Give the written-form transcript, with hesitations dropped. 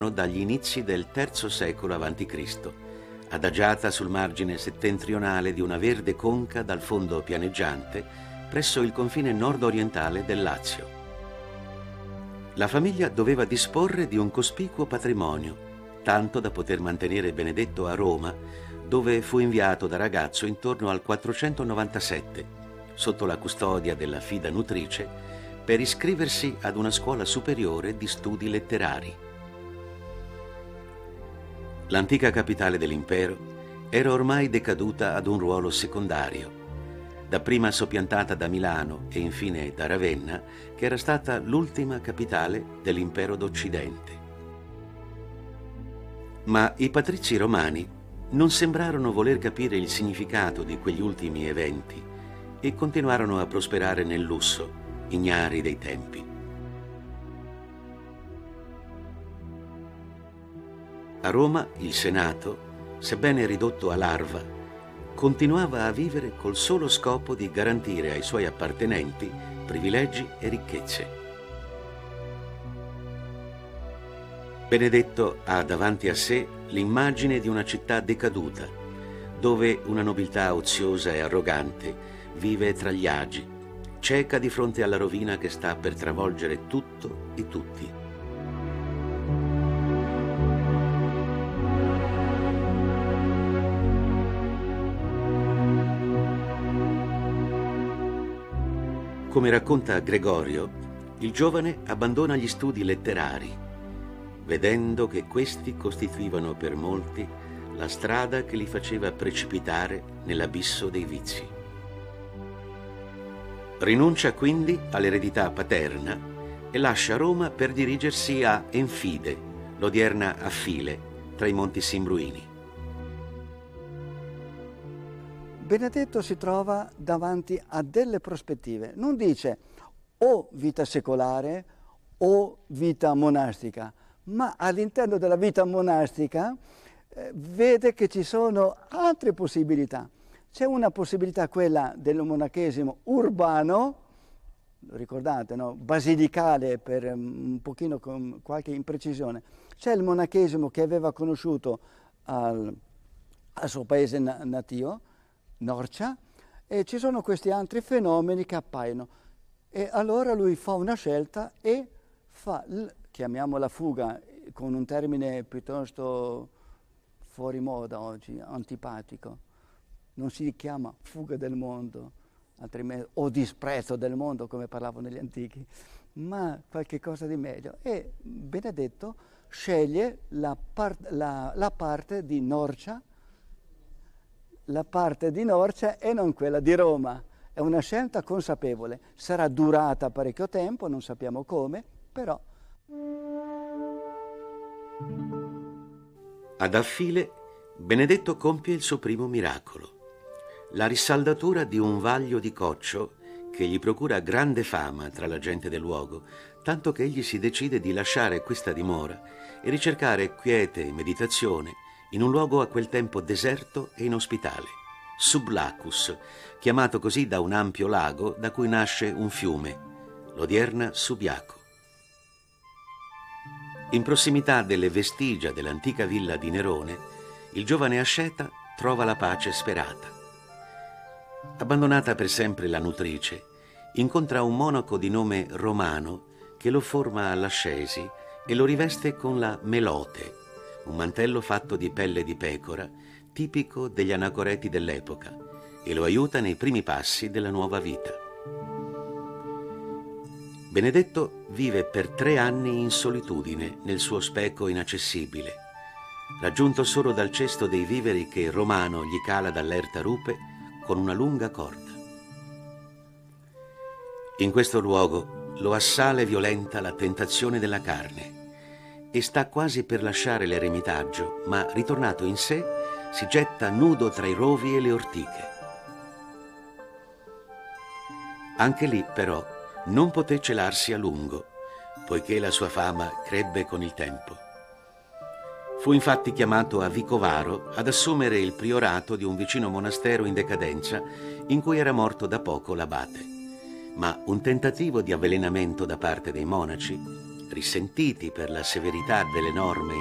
dagli inizi del III secolo a.C., adagiata sul margine settentrionale di una verde conca dal fondo pianeggiante presso il confine nord-orientale del Lazio. La famiglia doveva disporre di un cospicuo patrimonio, tanto da poter mantenere Benedetto a Roma, dove fu inviato da ragazzo intorno al 497, sotto la custodia della fida nutrice, per iscriversi ad una scuola superiore di studi letterari. L'antica capitale dell'impero era ormai decaduta ad un ruolo secondario, dapprima soppiantata da Milano e infine da Ravenna, che era stata l'ultima capitale dell'impero d'Occidente. Ma i patrizi romani non sembrarono voler capire il significato di quegli ultimi eventi e continuarono a prosperare nel lusso, ignari dei tempi. A Roma il Senato, sebbene ridotto a larva, continuava a vivere col solo scopo di garantire ai suoi appartenenti privilegi e ricchezze. Benedetto ha davanti a sé l'immagine di una città decaduta, dove una nobiltà oziosa e arrogante vive tra gli agi, cieca di fronte alla rovina che sta per travolgere tutto e tutti. Come racconta Gregorio, il giovane abbandona gli studi letterari, vedendo che questi costituivano per molti la strada che li faceva precipitare nell'abisso dei vizi. Rinuncia quindi all'eredità paterna e lascia Roma per dirigersi a Enfide, l'odierna Affile, tra i Monti Simbruini. Benedetto si trova davanti a delle prospettive. Non dice o vita secolare o vita monastica, ma all'interno della vita monastica vede che ci sono altre possibilità. C'è una possibilità, quella del monachesimo urbano, ricordate, no? Basilicale per un pochino con qualche imprecisione. C'è il monachesimo che aveva conosciuto al suo paese natio, Norcia, e ci sono questi altri fenomeni che appaiono. E allora lui fa una scelta e fa, chiamiamola fuga, con un termine piuttosto fuori moda oggi, antipatico. Non si chiama fuga del mondo, altrimenti, o disprezzo del mondo, come parlavano gli antichi, ma qualche cosa di meglio. E Benedetto sceglie la parte di Norcia, e non quella di Roma. È una scelta consapevole. Sarà durata parecchio tempo, non sappiamo come, però. Ad Affile, Benedetto compie il suo primo miracolo, la rissaldatura di un vaglio di coccio che gli procura grande fama tra la gente del luogo, tanto che egli si decide di lasciare questa dimora e ricercare quiete e meditazione in un luogo a quel tempo deserto e inospitale, Sublacus, chiamato così da un ampio lago da cui nasce un fiume, l'odierna Subiaco. In prossimità delle vestigia dell'antica villa di Nerone, il giovane asceta trova la pace sperata. Abbandonata per sempre la nutrice, incontra un monaco di nome Romano che lo forma all'ascesi e lo riveste con la melote, un mantello fatto di pelle di pecora, tipico degli anacoreti dell'epoca, e lo aiuta nei primi passi della nuova vita. Benedetto vive per 3 anni in solitudine nel suo speco inaccessibile, raggiunto solo dal cesto dei viveri che Romano gli cala dall'erta rupe con una lunga corda. In questo luogo lo assale violenta la tentazione della carne e sta quasi per lasciare l'eremitaggio, ma ritornato in sé si getta nudo tra i rovi e le ortiche. Anche lì, però, non poté celarsi a lungo, poiché la sua fama crebbe con il tempo. Fu infatti chiamato a Vicovaro ad assumere il priorato di un vicino monastero in decadenza in cui era morto da poco l'abate. Ma un tentativo di avvelenamento da parte dei monaci risentiti per la severità delle norme